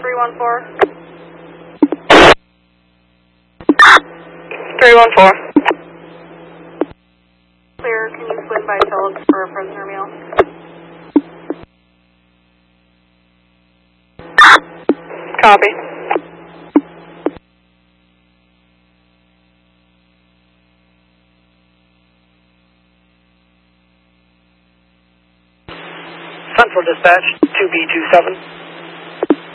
314. 314. Clear, can you swing by Phillips for a prisoner meal? Copy. Central Dispatch, 2B27.